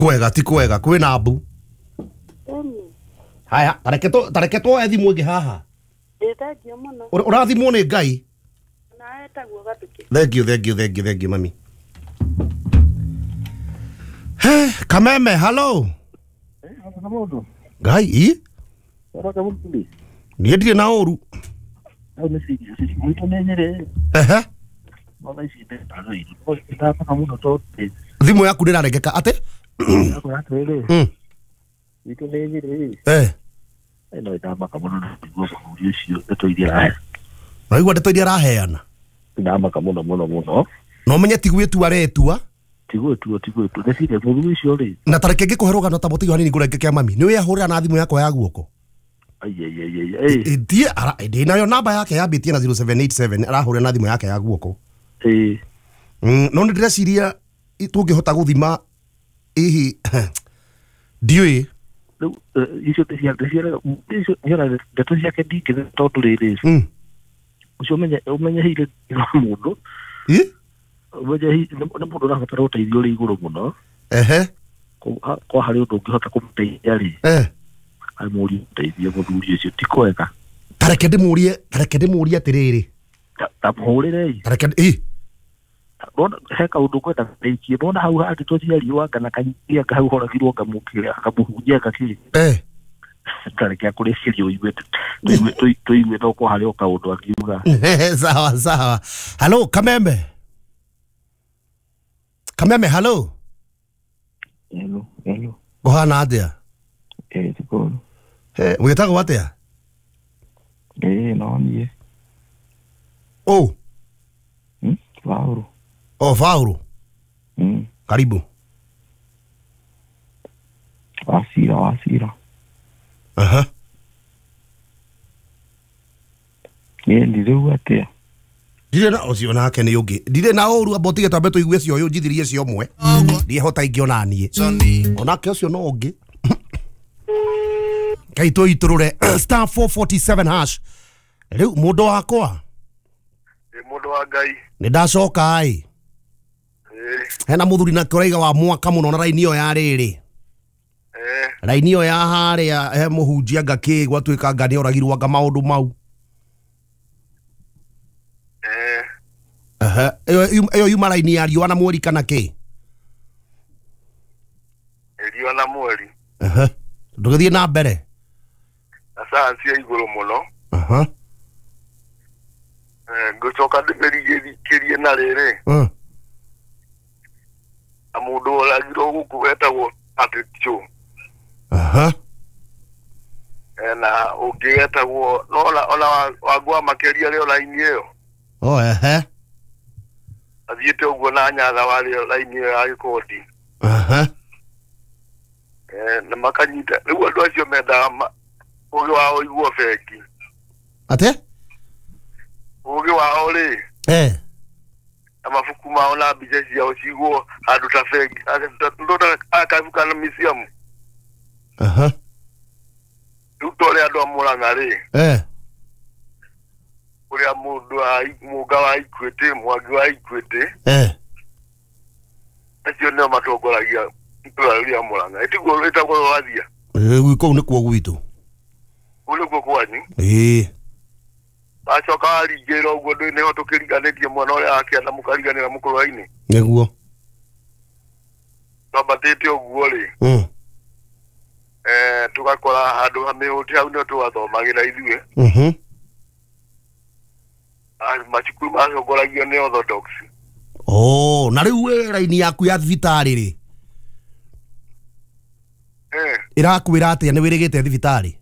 Kwega ti kwega kwina mbu. Haya, tareketo thimu ingi haha. Thank you muno. Urathimwo ni Ngai. Na etagwo Gatuke. Thank you mami. Kameme, hello. Kamodo. Ngai i? Ora mundi. Ni ndire na oru. Au nisi muito nenyere. Mala isi tano iri. Ko ita pa mundo tote. Thimu yaku ndiraregeka ate? Ako atwele. Muito nenyere. No ita pa mundo ngo uricio etoiria. Naigua ndetoiria raheana. Ndama kamundo muno. No menye tigwitu aretua. Tigwitu. Ndesire murucio ri. Na tareke ngikuheruga no tabotiyo hanini ngurenge kia mami. Niwe yahurira na thimu yakwa ya guoko. Ai. Ndi nayo namba yake yabitie na 0787 arahurira na thimu yake ya guoko. No ndireciria tungihota guthima ihi ndiui icio tecia nyora ndeto ciake ndingire tondu riri ucio umenye hire mundu umenye na mundu arabatara uteithio ri iguru muno kwa hari undu ungihota kumuteithia ri ai muri uteithio muthuri ucio ti kwega tareke ndimurie atiriri tamuhurire tareke bona heka undu kwenda reikie bona hau handi tociariwa kana kanyia hau horagirwo ngamukira akamuhunjia kaki tareke akurecirio igwete tuigwe thoko hari oka undu akiuga sawa hello Kameme hello gohana atia tikoro witago atia no nie Vauro. Vauro. Karibu. Wasira. Ndire uatea. Ndire na ocio nake ni ungi. Ndire na oru abotige tambe tuigue cio yu njithirie cio mwe. Ndie hota ingiona nie. Onake ocio no ungi. Kaito iturure star 447 hash. Riu mundu wakwa. Mundu wa Ngai. Ni ndacoka ai. Hena muthuri na koraiga wa mwaka muno na raini yo ya riri. Raini yo ya haria he muhunjia ngaki gwatuika ngani oragirwa nga maundu mau. Eyo yuma raini ya riwa na mweri kana ki? Riwa na mweri. Ndugithie na mbere. Asa cia iguru muno. Ngucoka ndimerigirie na riri. Amundu oragirwo guku wetagwo Aticho. Na ungigetagwo ona wagwa makeria rio laini iyo. Athiete uguo na nyatha wario laini iyo ya gikodi. Na makanyita riu andu acio menda ugi wao iguo bengi. Ate? Ugi wao ri. Amafuku mao na mbica ciao ciguo handu ta bengi ndona akabuka na museum. Riu tore andu amuranga ri. Uria mundu muga wa Equity mwagi wa Equity. Acio nio matongoragia itũra ria Murang'a. Etiguo etagwo wathia. Kou nĩ kuo gwitu. Ule kuo kwanyu. Acoka aringĩra ũguo nĩho tũkĩriganĩtie mwana ũrĩa akĩenda mũkariganĩra mũkũrũ-inĩ. Nĩguo. Twambatĩte ũguo rĩ. Tũgakora handũ ha mĩhũti hau nĩho twathomagĩra ithuĩ. Macukuru macongoragio nĩ Orthodox. Na rĩu raini yaku ya thibitarĩ rĩ. Irakwĩra atĩa nĩ wĩrĩgĩte thibitarĩ?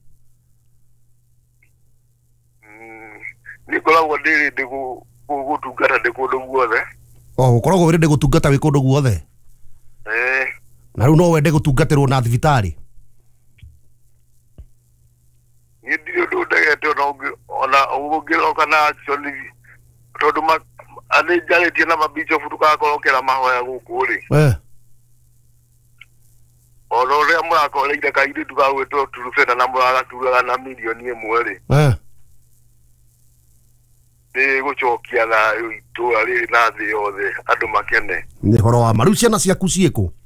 Nikoragwo ndĩrĩndĩ gũtungata ndĩ kũndũ guothe. Ũkoragwo wĩrĩndĩ gũtungata wĩ kũndũ guothe? Na rĩu no wende gũtungatĩrwo na thibitarĩ? Niĩ ndirĩ ũndũ ndegete ona ũngĩroka na action tondũ anĩ njarĩtie na mabicobu tũgakorokera mahoya gũkũ rĩ. Ona ũrĩa mũrakoreire kairĩ tũgagwĩtwo turubena na mũragaturaga na mirioni ĩmwe rĩ. Nĩ gũcokia na itũra rĩrĩ na thĩ yothe andũ makene. Nĩ horo wa ma. Rĩu ciana ciaku ciĩkũ?